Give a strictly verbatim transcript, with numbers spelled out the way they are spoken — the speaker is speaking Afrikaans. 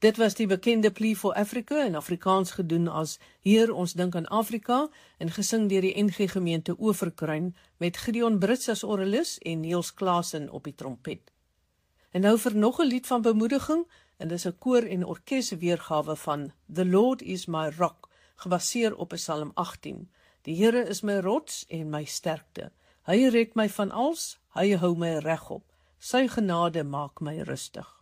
Dit was die bekende Plea for Africa, in Afrikaans gedoen as Heer, ons dink aan Afrika, en gesing deur die N G gemeente Oeverkruin, met Gideon Brits as orgelis en Niels Klaasen op die trompet. En nou vir nog 'n lied van bemoediging, en dis 'n koor en orkes weergawe van The Lord is my rock, gebaseer op Psalm agttien. Die Here is my rots en my sterkte. Hy red my van als, hy hou my regop. Sy genade maak my rustig.